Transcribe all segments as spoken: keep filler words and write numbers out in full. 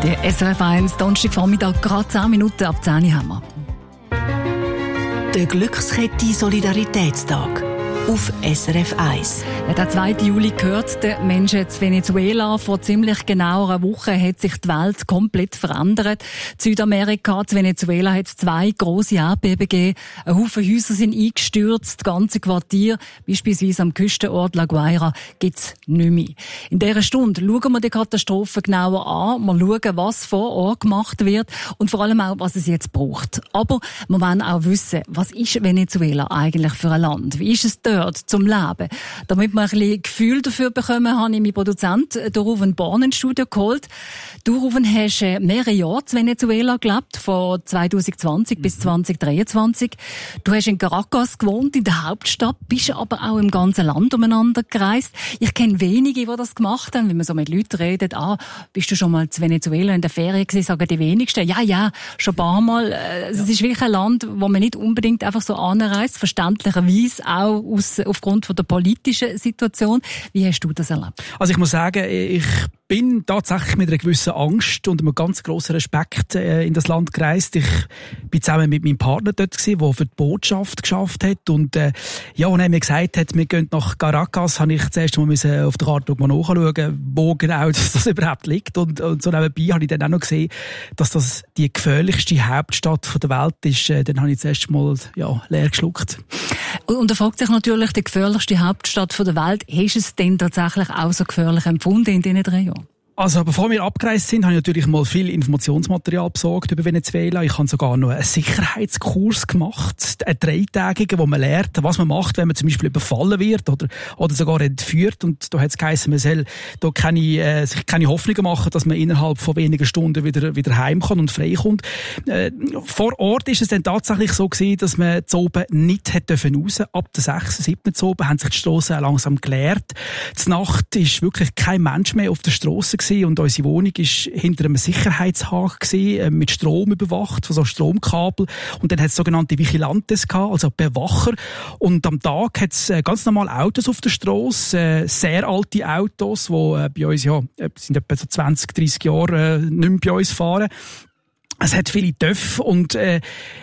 Der S R F eins, Donnerstagvormittag, gerade zehn Minuten ab zehn Uhr haben wir. Der Glückskette Solidaritätstag auf S R F eins. Der zweite Juli gehört den Menschen zu Venezuela. Vor ziemlich genau einer Woche hat sich die Welt komplett verändert. In Südamerika, zu Venezuela, hat es zwei grosse Erdbeben gegeben. Ein Haufen Häuser sind eingestürzt. Das ganze Quartier, beispielsweise am Küstenort La Guaira, gibt es nicht mehr. In dieser Stunde schauen wir die Katastrophe genauer an. Wir schauen, was vor Ort gemacht wird und vor allem auch, was es jetzt braucht. Aber wir wollen auch wissen, was ist Venezuela eigentlich für ein Land? Wie ist es dort zum Leben? Damit wir ein bisschen Gefühl dafür bekommen, habe ich meinen Produzenten Ruven Born ins Studio geholt. Du, Ruven, hast mehrere Jahre in Venezuela gelebt, von zwanzig zwanzig mhm. bis zwanzig dreiundzwanzig. Du hast in Caracas gewohnt, in der Hauptstadt, bist aber auch im ganzen Land umeinander gereist. Ich kenne wenige, die das gemacht haben. Wenn man so mit Leuten redet, ah, bist du schon mal in Venezuela in der Ferien gewesen, sagen die wenigsten. Ja, ja, schon ein paar Mal. Es ja. ist wirklich ein Land, wo man nicht unbedingt einfach so anreist, verständlicherweise auch aus, aufgrund von der politischen Situation. Wie hast du das erlebt? Also ich muss sagen, ich bin tatsächlich mit einer gewissen Angst und einem ganz grossen Respekt äh, in das Land gereist. Ich bin zusammen mit meinem Partner dort gewesen, der für die Botschaft geschafft hat. Und äh, ja, und er mir gesagt hat, wir gehen nach Caracas, habe ich zuerst mal müssen auf der Karte mal nachschauen, wo genau das, das überhaupt liegt. Und, und so nebenbei habe ich dann auch noch gesehen, dass das die gefährlichste Hauptstadt der Welt ist. Äh, dann habe ich zuerst mal ja, leer geschluckt. Und da fragt sich natürlich, die gefährlichste Hauptstadt der Welt, hast du es denn tatsächlich auch so gefährlich empfunden in diesen drei Jahren? Also, bevor wir abgereist sind, habe ich natürlich mal viel Informationsmaterial besorgt über Venezuela. Ich habe sogar noch einen Sicherheitskurs gemacht, einen dreitägigen, wo man lernt, was man macht, wenn man zum Beispiel überfallen wird oder, oder sogar entführt. Und da hat es geheißen, man soll da keine, äh, sich keine Hoffnungen machen, dass man innerhalb von wenigen Stunden wieder, wieder heim kann und frei kommt. Äh, vor Ort ist es dann tatsächlich so gewesen, dass man zu oben nicht hätte dürfen raus. Ab der sechs, sieben zu oben haben sich die Strassen langsam geleert. Die Nacht ist wirklich kein Mensch mehr auf der Strasse gewesen. Und unsere Wohnung war hinter einem Sicherheitshaken mit Strom überwacht, von so Stromkabel. Und dann hat es sogenannte Vigilantes gehabt, also Bewacher. Und am Tag hat es ganz normal Autos auf der Strasse, sehr alte Autos, die bei uns, ja, sind etwa so zwanzig, dreissig Jahre nicht mehr bei uns fahren. Es hat viele Töpfe und äh,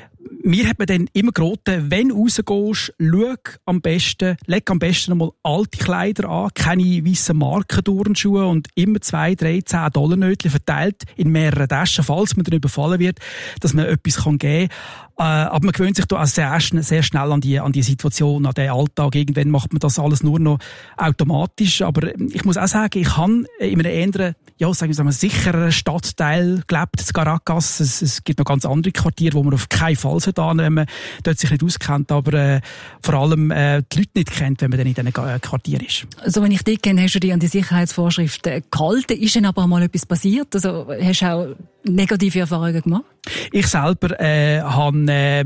mir hat man dann immer geraten, wenn du rausgehst, schau am besten, leg am besten einmal alte Kleider an, keine weissen Markenturnschuhe und immer zwei, drei, zehn Dollar Nötchen verteilt in mehreren Taschen, falls man dann überfallen wird, dass man etwas geben kann. Äh, aber man gewöhnt sich da auch sehr, sehr schnell an die, an die Situation, an den Alltag. Irgendwann macht man das alles nur noch automatisch. Aber ich muss auch sagen, ich habe in einem eher, ja, sagen wir mal, sicheren Stadtteil gelebt, in Caracas. Es, es gibt noch ganz andere Quartiere, wo man auf keinen Fall sollte, wenn man dort sich nicht auskennt, aber äh, vor allem äh, die Leute nicht kennt, wenn man dann in diesen Quartier ist. Also wenn ich dich kenne, hast du dich an die Sicherheitsvorschriften gehalten. Ist denn aber mal etwas passiert? Also hast du auch negative Erfahrungen gemacht? Ich selber äh, habe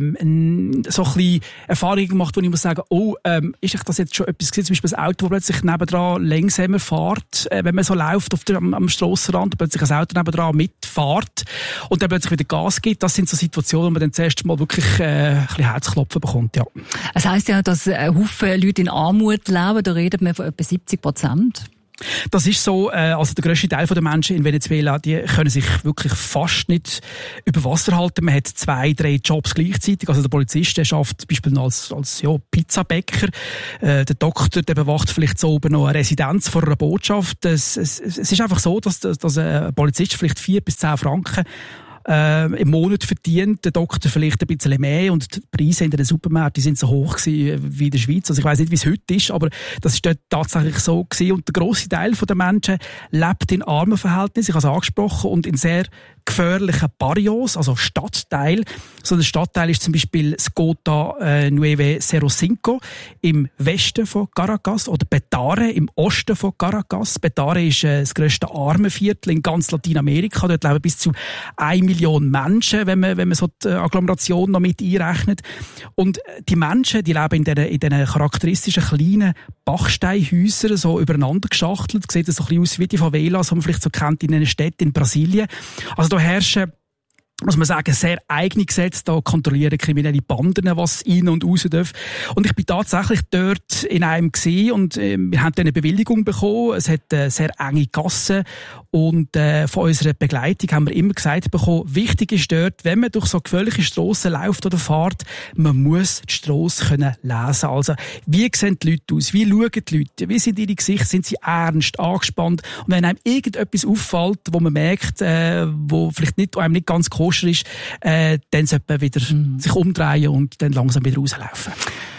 ähm, so ein bisschen Erfahrungen gemacht, wo ich muss sagen, oh, ähm, ist das jetzt schon etwas gewesen? Zum Beispiel ein Auto, das plötzlich nebendran langsamer fährt, äh, wenn man so läuft auf der, am, am Strassenrand, plötzlich ein Auto nebendran mitfährt und dann plötzlich wieder Gas gibt. Das sind so Situationen, wo man dann zuerst mal wirklich äh, ein bisschen Herzklopfen bekommt, ja. Es heisst ja, dass ein Haufen Leute in Armut leben, da redet man von etwa siebzig Prozent. Das ist so, äh, also der grösste Teil der Menschen in Venezuela, die können sich wirklich fast nicht über Wasser halten. Man hat zwei, drei Jobs gleichzeitig. Also der Polizist, der schafft zum Beispiel als, als ja, Pizzabäcker. Äh, der Doktor, der bewacht vielleicht so oben noch eine Residenz vor einer Botschaft. Es, es, es ist einfach so, dass, dass ein Polizist vielleicht vier bis zehn Franken Äh, im Monat verdient, der Doktor vielleicht ein bisschen mehr und die Preise in den Supermärkten sind so hoch gewesen wie in der Schweiz. Also ich weiss nicht, wie es heute ist, aber das ist dort tatsächlich so gewesen. Und der grosse Teil der Menschen lebt in armen Verhältnissen, ich habe es angesprochen, und in sehr gefährlichen Barrios, also Stadtteil. So ein Stadtteil ist zum Beispiel Skota äh, Nueve Zero Cinco im Westen von Caracas oder Petare im Osten von Caracas. Petare ist äh, das grösste Armenviertel in ganz Lateinamerika. Dort leben bis zu eine Million Menschen, wenn man, wenn man so die Agglomeration noch mit einrechnet. Und die Menschen, die leben in diesen, in diesen charakteristischen kleinen Bachsteinhäusern, so übereinander geschachtelt. Sieht das so ein bisschen aus wie die Favelas, die man vielleicht so kennt in einer Stadt in Brasilien. Also da herrschen muss man sagen, sehr eigene Gesetze. Da kontrollieren kriminelle Banden, was rein und raus darf. Und ich bin tatsächlich dort in einem gesehen und äh, wir haben dann eine Bewilligung bekommen. Es hat äh, sehr enge Gassen und äh, von unserer Begleitung haben wir immer gesagt bekommen, wichtig ist dort, wenn man durch so gefährliche Strassen läuft oder fährt, man muss die Strasse können lesen. Also, wie sehen die Leute aus? Wie schauen die Leute? Wie sind ihre Gesichter? Sind sie ernst, angespannt? Und wenn einem irgendetwas auffällt, wo man merkt, äh, wo vielleicht nicht, einem nicht ganz koscher ist, äh, dann sollte man wieder mhm. sich umdrehen und dann langsam wieder rauslaufen.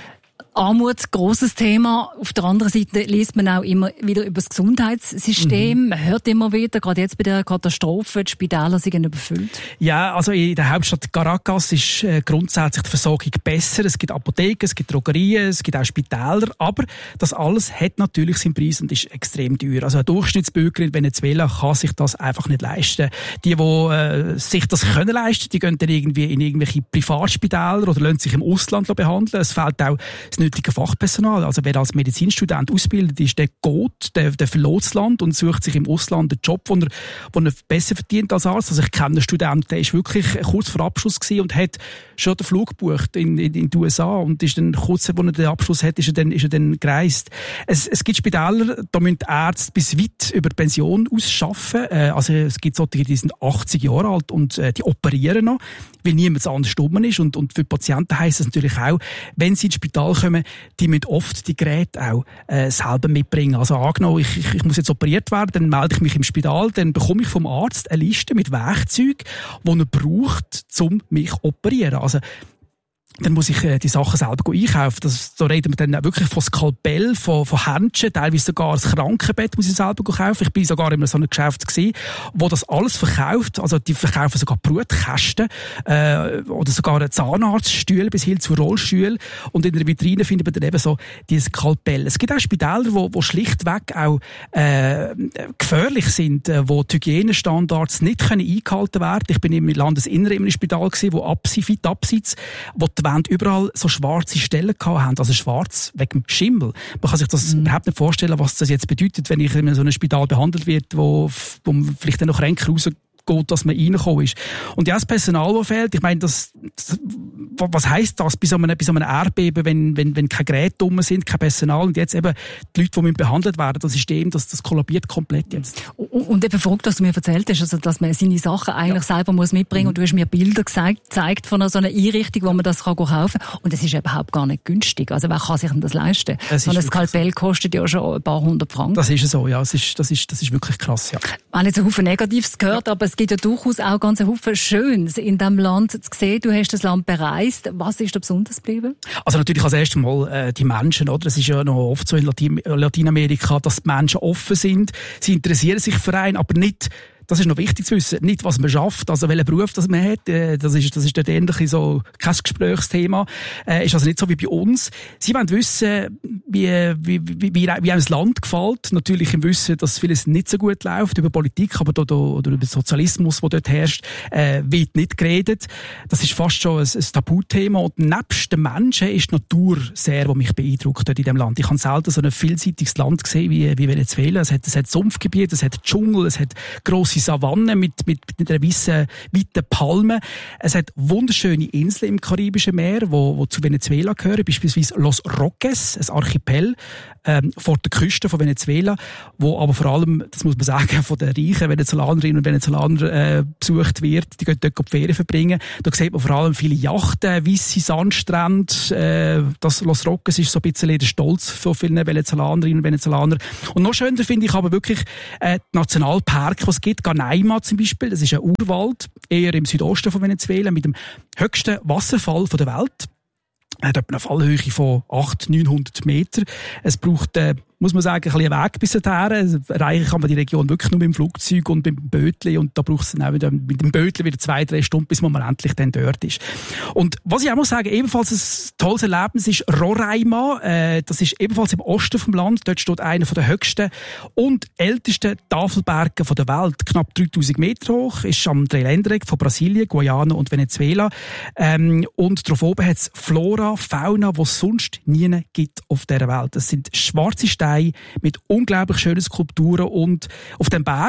Armut, grosses Thema. Auf der anderen Seite liest man auch immer wieder über das Gesundheitssystem. Mhm. Man hört immer wieder, gerade jetzt bei der Katastrophe, die Spitäler sind überfüllt. Ja, also in der Hauptstadt Caracas ist äh, grundsätzlich die Versorgung besser. Es gibt Apotheken, es gibt Drogerien, es gibt auch Spitäler. Aber das alles hat natürlich seinen Preis und ist extrem teuer. Also ein Durchschnittsbürger in Venezuela kann sich das einfach nicht leisten. Die, die äh, sich das können leisten, die gehen dann irgendwie in irgendwelche Privatspitäler oder lassen sich im Ausland behandeln. Es fehlt auch das nötige Fachpersonal. Also wer als Medizinstudent ausbildet ist, der geht, der, der verlässt das Land und sucht sich im Ausland einen Job, wo er, wo er besser verdient als Arzt. Also ich kenne einen Studenten, der ist wirklich kurz vor Abschluss gewesen und hat schon den Flug gebucht in, in, in die U S A und ist dann kurz, wo er den Abschluss hat, ist er dann, ist er dann gereist. Es, es gibt Spitäler, da müssen die Ärzte bis weit über die Pension ausschaffen. Äh, also es gibt solche, die sind achtzig Jahre alt und äh, die operieren noch, weil niemand anders stumm ist. Und, und für die Patienten heisst es natürlich auch, wenn sie ins Spital kommen, die müssen oft die Geräte auch äh, selber mitbringen. Also angenommen, ich, ich, ich muss jetzt operiert werden, dann melde ich mich im Spital, dann bekomme ich vom Arzt eine Liste mit Werkzeugen, die er braucht, um mich zu operieren. Also dann muss ich äh, die Sachen selber einkaufen. Das, da reden wir dann wirklich von Skalpell, von, von Händchen, teilweise sogar das Krankenbett muss ich selber kaufen. Ich bin sogar in so einem Geschäft gewesen, wo das alles verkauft. Also die verkaufen sogar Brutkästen äh, oder sogar Zahnarztstühle bis hin zu Rollstühlen. Und in der Vitrine findet man dann eben so die Skalpell. Es gibt auch Spitäler, wo, wo schlichtweg auch äh, gefährlich sind, äh, wo die Hygienestandards nicht können eingehalten werden. Ich bin im Landesinneren in einem Spital gewesen, wo abseits, weit abseits, wo die Wände überall so schwarze Stellen gehabt haben, also schwarz wegen dem Schimmel. Man kann sich das mm. überhaupt nicht vorstellen, was das jetzt bedeutet, wenn ich in so einem Spital behandelt wird, wo, wo vielleicht dann noch Ränke rausgeht, dass man reingekommen ist. Und ja, das Personal, das fehlt, ich meine, das, das was heisst das bei so einem, bei so einem Erdbeben, wenn, wenn, wenn keine Geräte dumm sind, kein Personal und jetzt eben die Leute, die behandelt werden, das System, das, das kollabiert komplett jetzt. Und eben verrückt, was du mir erzählt hast, also, dass man seine Sachen eigentlich ja. selber muss mitbringen muss. Und du hast mir Bilder gezeigt, gezeigt von so einer Einrichtung, wo man das kann kaufen kann. Und das ist überhaupt gar nicht günstig. Also wer kann sich denn das leisten? So ein Skalpell so. Kostet ja schon ein paar hundert Franken. Das ist so, ja. Das ist, das ist, das ist wirklich krass, ja. Ich habe jetzt einen Haufen Negatives gehört, aber es gibt ja durchaus auch ganz einen Haufen Schönes in diesem Land zu sehen. Du hast das Land bereist. Was ist da besonders geblieben? Also natürlich als erstes Mal äh, die Menschen, oder? Es ist ja noch oft so in Latin- Lateinamerika, dass die Menschen offen sind. Sie interessieren sich für einen, aber nicht, das ist noch wichtig zu wissen, nicht was man schafft, also welchen Beruf das man hat, äh, das ist, das ist dort ähnlich so kein Gesprächsthema, äh, ist also nicht so wie bei uns. Sie wollen wissen, wie, wie, wie, wie, wie einem das Land gefällt, natürlich im Wissen, dass vieles nicht so gut läuft über Politik, aber da, da, oder über Sozialismus, der dort herrscht, äh, wird nicht geredet. Das ist fast schon ein, ein Tabuthema und nebst den Menschen ist die Natur sehr, die mich beeindruckt dort in diesem Land. Ich habe selten so ein vielseitiges Land gesehen wie, wie Venezuela. Es hat, es hat Sumpfgebiete, es hat Dschungel, es hat grosse Savannen mit, mit, mit einer weissen, weiten Palme. Es hat wunderschöne Inseln im Karibischen Meer, wo, wo zu Venezuela gehören, beispielsweise Los Roques, ein Archipel ähm, vor der Küste von Venezuela, wo aber vor allem, das muss man sagen, von den reichen Venezolanerinnen und Venezolanern äh, besucht wird. Die gehen dort die Ferien verbringen. Da sieht man vor allem viele Yachten, weisse Sandstrände. Äh, das Los Roques ist so ein bisschen der Stolz von vielen Venezolanerinnen und Venezolanern. Und noch schöner finde ich aber wirklich äh, die Nationalparke, was es gibt. Canaima zum Beispiel, das ist ein Urwald, eher im Südosten von Venezuela, mit dem höchsten Wasserfall der Welt. Er hat eine Fallhöhe von achthundert, neunhundert Meter. Es braucht, äh, muss man sagen, ein bisschen Weg bis dahin. Erreichen kann man die Region wirklich nur mit dem Flugzeug und mit dem Bötli. Und da braucht es dann auch wieder, mit dem Bötli wieder zwei, drei Stunden, bis man endlich dann dort ist. Und was ich auch muss sagen, ebenfalls ein tolles Erlebnis ist Roraima. Äh, das ist ebenfalls im Osten vom Land. Dort steht einer der höchsten und ältesten Tafelberge der Welt. Knapp dreitausend Meter hoch. Ist am Dreiländereck von Brasilien, Guyana und Venezuela. Ähm, und darauf oben hat es Flora, Fauna, die es sonst nie gibt auf dieser Welt. Das sind schwarze Steine mit unglaublich schönen Skulpturen und auf dem Berg,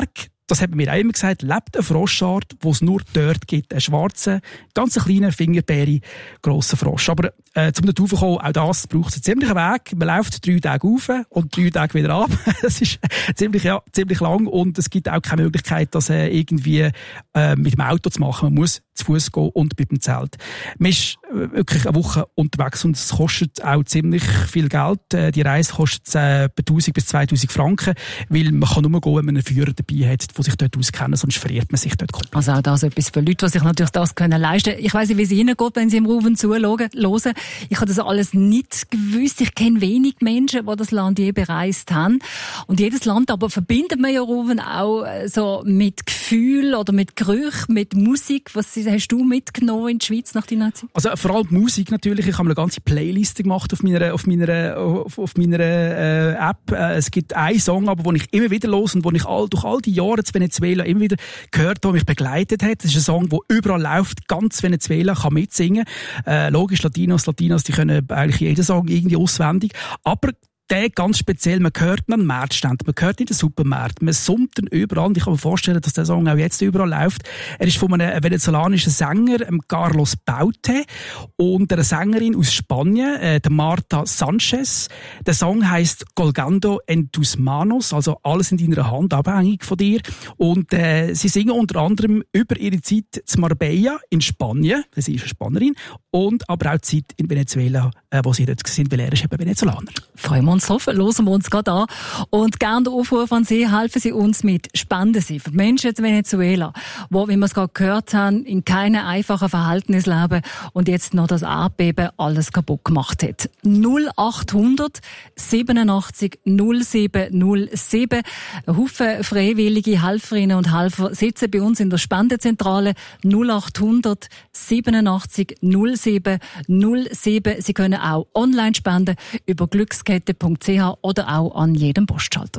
das hat man mir auch immer gesagt, lebt eine Froschart, die es nur dort gibt. Einen schwarzen, ganz kleinen, fingerbären, grossen Frosch. Aber äh, zum dort raufkommen, auch das braucht einen ziemlichen Weg. Man läuft drei Tage rauf und drei Tage wieder ab. Das ist ziemlich, ja, ziemlich lang und es gibt auch keine Möglichkeit, das äh, irgendwie äh, mit dem Auto zu machen. Man muss zu Fuß gehen und mit dem Zelt. Man ist äh, wirklich eine Woche unterwegs und es kostet auch ziemlich viel Geld. Äh, die Reise kostet äh, tausend bis zweitausend Franken, weil man kann nur gehen, wenn man einen Führer dabei hat, die sich dort auskennen, sonst verliert man sich dort komplett. Also auch das etwas für Leute, die sich natürlich das können leisten können. Ich weiss nicht, wie es Ihnen geht, wenn Sie im Rufen zuhören. Ich habe das alles nicht gewusst. Ich kenne wenig Menschen, die das Land je bereist haben. Und jedes Land aber verbindet man ja Rufen auch so mit Gefühl oder mit Gerüch, mit Musik. Was hast du mitgenommen in die Schweiz nach deiner Zeit? Also vor allem die Musik natürlich. Ich habe eine ganze Playliste gemacht auf meiner, auf meiner, auf, auf meiner äh, App. Äh, es gibt einen Song, aber den ich immer wieder höre und den ich all, durch all die Jahre in Venezuela immer wieder gehört, der mich begleitet hat. Das ist ein Song, der überall läuft. Ganz Venezuela kann mitsingen. Äh, logisch, Latinos, Latinas, die können eigentlich jeden Song irgendwie auswendig. Aber der ganz speziell, man hört ihn an Märkten, man hört ihn in den Supermärkten, man summt ihn überall. Und ich kann mir vorstellen, dass der Song auch jetzt überall läuft. Er ist von einem venezolanischen Sänger, Carlos Baute, und einer Sängerin aus Spanien, äh, der Marta Sanchez. Der Song heisst Colgando en tus manos, also alles in deiner Hand, abhängig von dir. Und äh, sie singen unter anderem über ihre Zeit zu Marbella in Spanien, sie ist eine Spanierin, und aber auch die Zeit in Venezuela, äh, wo sie dort sind, weil er ist eben Venezolaner. Freuen wir uns drauf, hören wir uns gerade an. Und gerne der Aufruf an Sie, helfen Sie uns mit Spenden Sie für die Menschen in Venezuela, die, wie wir es gerade gehört haben, in keinem einfachen Verhältnis leben und jetzt noch das Erdbeben alles kaputt gemacht hat. null achthundert siebenundachtzig null sieben null sieben. Ein Haufen freiwillige Helferinnen und Helfer sitzen bei uns in der Spendenzentrale null achthundert siebenundachtzig null sieben null sieben. Sie können auch online spenden über glückskette punkt c h oder auch an jedem Postschalter.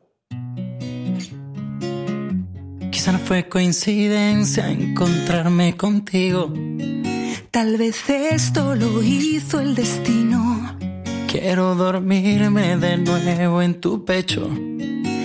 Quizá no fue coincidencia encontrarme contigo. Tal vez esto lo hizo el destino. Quiero dormirme de nuevo en tu pecho.